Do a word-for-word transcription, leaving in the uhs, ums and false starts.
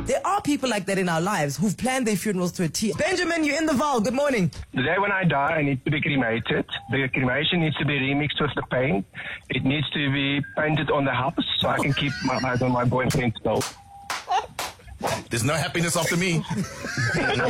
There are people like that in our lives who've planned their funerals to a T. Benjamin, you're in the Val. Good morning. The day when I die, I need to be cremated. The cremation needs to be remixed with the paint. It needs to be painted on the house so I can keep my eyes on my boyfriend still. There's no happiness after me.